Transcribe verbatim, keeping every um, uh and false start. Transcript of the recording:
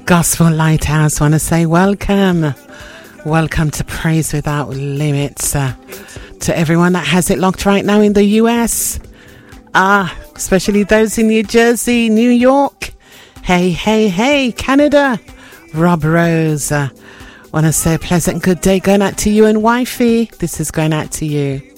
Gospel Lighthouse want to say welcome. Welcome to Praise Without Limits. Uh, to everyone that has it locked right now in the U S. Ah, especially those in New Jersey, New York. Hey, hey, hey, Canada. Rob Rose. Uh, want to say a pleasant good day going out to you and wifey. This is going out to you.